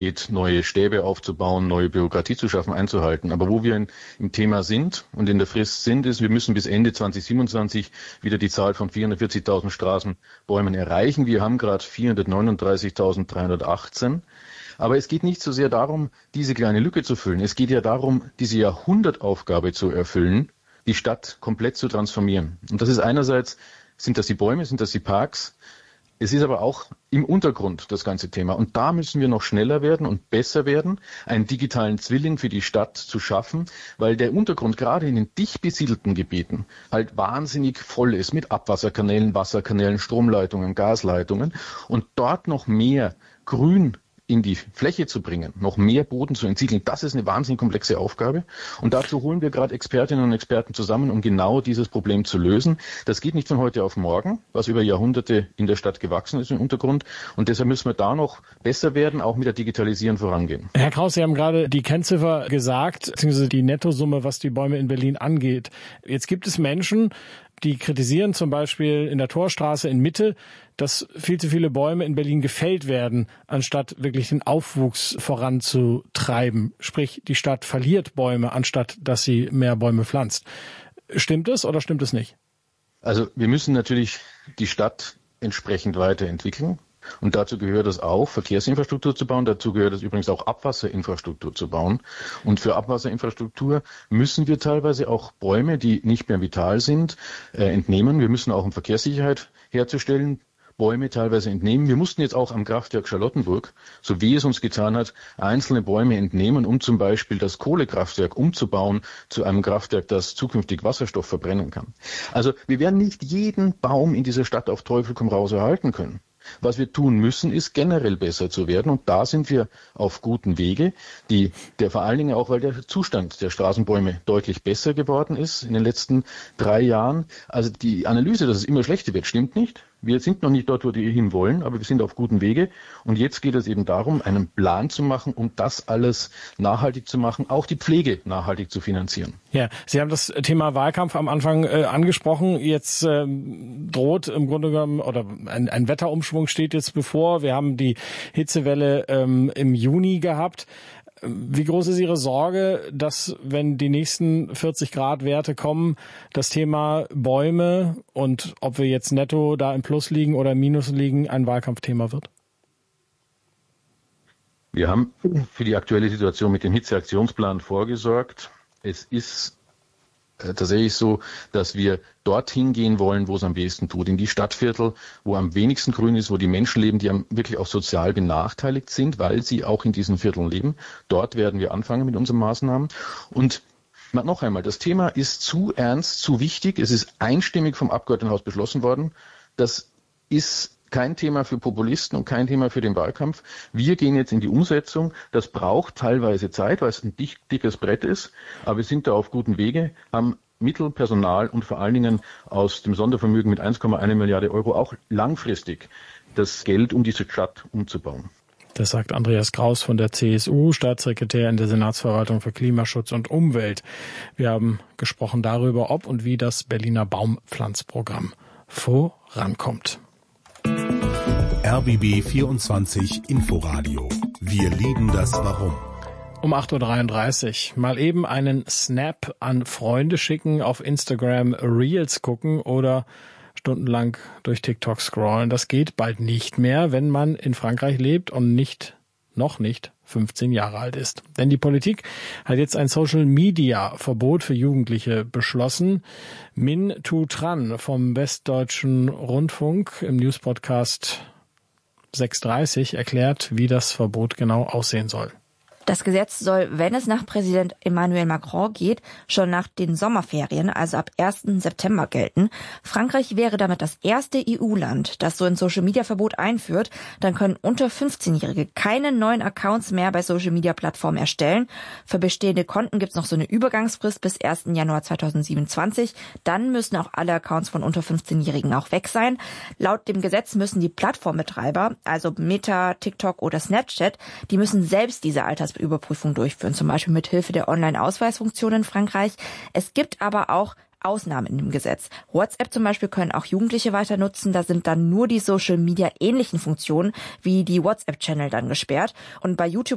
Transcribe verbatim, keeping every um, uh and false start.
geht, neue Stäbe aufzubauen, neue Bürokratie zu schaffen, einzuhalten. Aber wo wir in, im Thema sind und in der Frist sind, ist, wir müssen bis Ende zwanzig siebenundzwanzig wieder die Zahl von vierhundertvierzigtausend Straßenbäumen erreichen. Wir haben gerade vierhundertneununddreißigtausenddreihundertachtzehn. Aber es geht nicht so sehr darum, diese kleine Lücke zu füllen. Es geht ja darum, diese Jahrhundertaufgabe zu erfüllen, die Stadt komplett zu transformieren. Und das ist einerseits, sind das die Bäume, sind das die Parks. Es ist aber auch im Untergrund das ganze Thema. Und da müssen wir noch schneller werden und besser werden, einen digitalen Zwilling für die Stadt zu schaffen, weil der Untergrund gerade in den dicht besiedelten Gebieten halt wahnsinnig voll ist mit Abwasserkanälen, Wasserkanälen, Stromleitungen, Gasleitungen. Und dort noch mehr Grün in die Fläche zu bringen, noch mehr Boden zu entsiegeln, das ist eine wahnsinnig komplexe Aufgabe. Und dazu holen wir gerade Expertinnen und Experten zusammen, um genau dieses Problem zu lösen. Das geht nicht von heute auf morgen, was über Jahrhunderte in der Stadt gewachsen ist im Untergrund. Und deshalb müssen wir da noch besser werden, auch mit der Digitalisierung vorangehen. Herr Kraus, Sie haben gerade die Kennziffer gesagt, beziehungsweise die Nettosumme, was die Bäume in Berlin angeht. Jetzt gibt es Menschen, die kritisieren zum Beispiel in der Torstraße in Mitte, dass viel zu viele Bäume in Berlin gefällt werden, anstatt wirklich den Aufwuchs voranzutreiben. Sprich, die Stadt verliert Bäume, anstatt dass sie mehr Bäume pflanzt. Stimmt es oder stimmt es nicht? Also wir müssen natürlich die Stadt entsprechend weiterentwickeln. Und dazu gehört es auch, Verkehrsinfrastruktur zu bauen. Dazu gehört es übrigens auch, Abwasserinfrastruktur zu bauen. Und für Abwasserinfrastruktur müssen wir teilweise auch Bäume, die nicht mehr vital sind, äh, entnehmen. Wir müssen auch, um Verkehrssicherheit herzustellen, Bäume teilweise entnehmen. Wir mussten jetzt auch am Kraftwerk Charlottenburg, so wie es uns getan hat, einzelne Bäume entnehmen, um zum Beispiel das Kohlekraftwerk umzubauen zu einem Kraftwerk, das zukünftig Wasserstoff verbrennen kann. Also wir werden nicht jeden Baum in dieser Stadt auf Teufel komm raus erhalten können. Was wir tun müssen, ist generell besser zu werden. Und da sind wir auf guten Wege. Die, der vor allen Dingen auch, weil der Zustand der Straßenbäume deutlich besser geworden ist in den letzten drei Jahren. Also die Analyse, dass es immer schlechter wird, stimmt nicht. Wir sind noch nicht dort, wo wir hinwollen, aber wir sind auf guten Wege. Und jetzt geht es eben darum, einen Plan zu machen, um das alles nachhaltig zu machen, auch die Pflege nachhaltig zu finanzieren. Ja, Sie haben das Thema Wahlkampf am Anfang äh, angesprochen. Jetzt ähm, droht im Grunde genommen, oder ein, ein Wetterumschwung steht jetzt bevor. Wir haben die Hitzewelle ähm, im Juni gehabt. Wie groß ist Ihre Sorge, dass, wenn die nächsten vierzig Grad Werte kommen, das Thema Bäume und ob wir jetzt netto da im Plus liegen oder im Minus liegen, ein Wahlkampfthema wird? Wir haben für die aktuelle Situation mit dem Hitzeaktionsplan vorgesorgt. Es ist tatsächlich so, dass wir dorthin gehen wollen, wo es am wenigsten tut, in die Stadtviertel, wo am wenigsten grün ist, wo die Menschen leben, die wirklich auch sozial benachteiligt sind, weil sie auch in diesen Vierteln leben. Dort werden wir anfangen mit unseren Maßnahmen. Und noch einmal, das Thema ist zu ernst, zu wichtig. Es ist einstimmig vom Abgeordnetenhaus beschlossen worden. Das ist kein Thema für Populisten und kein Thema für den Wahlkampf. Wir gehen jetzt in die Umsetzung. Das braucht teilweise Zeit, weil es ein dick, dickes Brett ist. Aber wir sind da auf guten Wege, haben Mittel, Personal und vor allen Dingen aus dem Sondervermögen mit eins Komma eins Milliarde Euro auch langfristig das Geld, um diese Stadt umzubauen. Das sagt Andreas Kraus von der C S U, Staatssekretär in der Senatsverwaltung für Klimaschutz und Umwelt. Wir haben gesprochen darüber, ob und wie das Berliner Baumpflanzprogramm vorankommt. R B B vierundzwanzig Inforadio. Wir lieben das Warum. Um acht Uhr dreiunddreißig. Mal eben einen Snap an Freunde schicken, auf Instagram Reels gucken oder stundenlang durch TikTok scrollen. Das geht bald nicht mehr, wenn man in Frankreich lebt und nicht, noch nicht fünfzehn Jahre alt ist. Denn die Politik hat jetzt ein Social-Media-Verbot für Jugendliche beschlossen. Min Tu Tran vom Westdeutschen Rundfunk im News-Podcast sechs Uhr dreißig erklärt, wie das Verbot genau aussehen soll. Das Gesetz soll, wenn es nach Präsident Emmanuel Macron geht, schon nach den Sommerferien, also ab ersten September gelten. Frankreich wäre damit das erste E U-Land, das so ein Social-Media-Verbot einführt. Dann können unter fünfzehnjährige keine neuen Accounts mehr bei Social-Media-Plattformen erstellen. Für bestehende Konten gibt es noch so eine Übergangsfrist bis ersten Januar zweitausendsiebenundzwanzig. Dann müssen auch alle Accounts von unter fünfzehnjährigen auch weg sein. Laut dem Gesetz müssen die Plattformbetreiber, also Meta, TikTok oder Snapchat, die müssen selbst diese Alters Überprüfung durchführen, zum Beispiel mit Hilfe der Online-Ausweisfunktion in Frankreich. Es gibt aber auch Ausnahmen in dem Gesetz. WhatsApp zum Beispiel können auch Jugendliche weiter nutzen. Da sind dann nur die Social-Media-ähnlichen Funktionen wie die WhatsApp-Channel dann gesperrt. Und bei YouTube